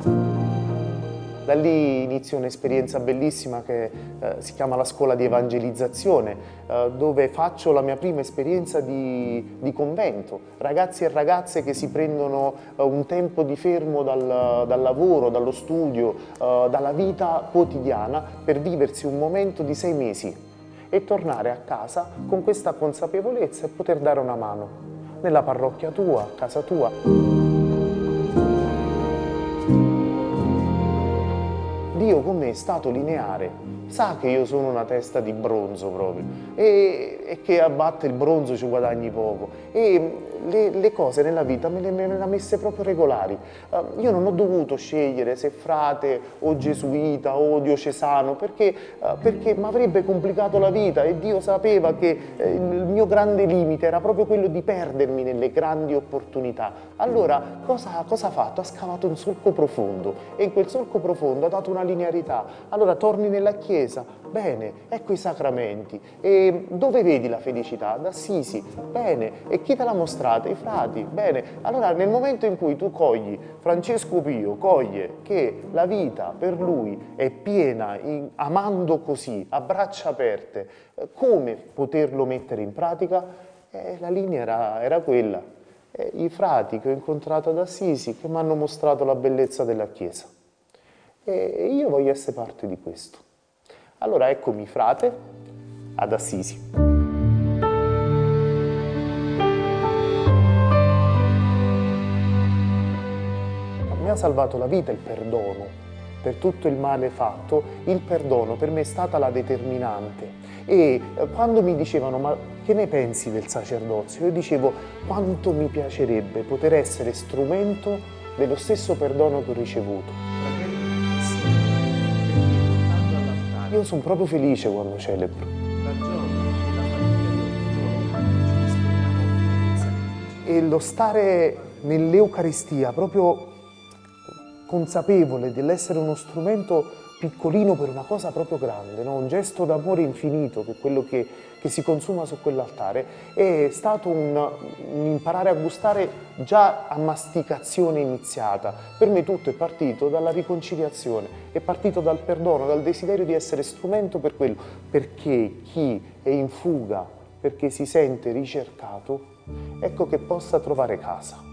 Da lì inizio un'esperienza bellissima che si chiama la scuola di evangelizzazione, dove faccio la mia prima esperienza di convento. Ragazzi e ragazze che si prendono un tempo di fermo dal lavoro, dallo studio, dalla vita quotidiana per viversi un momento di 6 mesi e tornare a casa con questa consapevolezza e poter dare una mano nella parrocchia tua, a casa tua. Dio con me è stato lineare, sa che io sono una testa di bronzo proprio e che a battere il bronzo ci guadagni poco e le cose nella vita me le ha messe proprio regolari. Io non ho dovuto scegliere se frate o gesuita o diocesano perché mi avrebbe complicato la vita e Dio sapeva che il mio grande limite era proprio quello di perdermi nelle grandi opportunità. Allora cosa ha fatto? Ha scavato un solco profondo e in quel solco profondo ha dato una linearità. Allora torni nella chiesa, bene, ecco i sacramenti. E dove vedi la felicità? Ad Assisi, bene. E chi te l'ha mostrata? I frati, bene. Allora nel momento in cui tu cogli, Francesco Pio coglie che la vita per lui è piena, amando così, a braccia aperte, come poterlo mettere in pratica? La linea era quella. I frati che ho incontrato ad Assisi che mi hanno mostrato la bellezza della Chiesa. E io voglio essere parte di questo. Allora eccomi frate ad Assisi. Mi ha salvato la vita il perdono. Per tutto il male fatto, il perdono per me è stata la determinante. E quando mi dicevano, ma che ne pensi del sacerdozio? Io dicevo, quanto mi piacerebbe poter essere strumento dello stesso perdono che ho ricevuto. Io sono proprio felice quando celebro. E lo stare nell'Eucaristia, proprio consapevole dell'essere uno strumento piccolino per una cosa proprio grande, no? Un gesto d'amore infinito, che è quello che si consuma su quell'altare, è stato un imparare a gustare già a masticazione iniziata. Per me tutto è partito dalla riconciliazione, è partito dal perdono, dal desiderio di essere strumento per quello, perché chi è in fuga, perché si sente ricercato, ecco che possa trovare casa.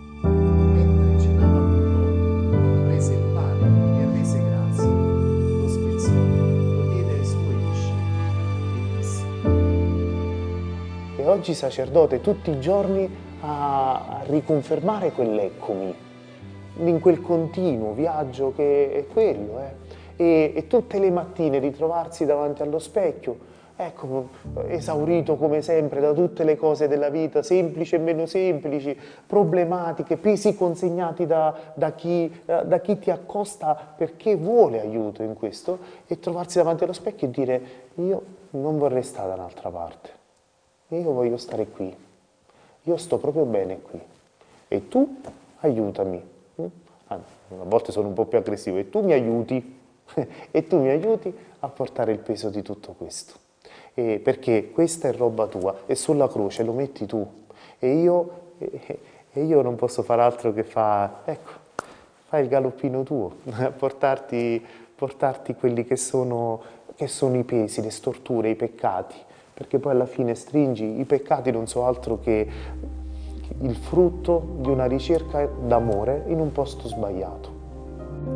Oggi sacerdote tutti i giorni a riconfermare quell'eccomi, in quel continuo viaggio che è quello, e tutte le mattine ritrovarsi davanti allo specchio, ecco, esaurito come sempre da tutte le cose della vita, semplici e meno semplici, problematiche, pesi consegnati da chi ti accosta perché vuole aiuto in questo, e trovarsi davanti allo specchio e dire, io non vorrei stare da un'altra parte. Io voglio stare qui, io sto proprio bene qui e tu aiutami, a volte sono un po' più aggressivo, e tu mi aiuti, e tu mi aiuti a portare il peso di tutto questo, perché questa è roba tua e sulla croce lo metti tu e io non posso fare altro che fai il galoppino tuo, portarti quelli che sono i pesi, le storture, i peccati. Perché poi alla fine stringi, i peccati non sono altro che il frutto di una ricerca d'amore in un posto sbagliato.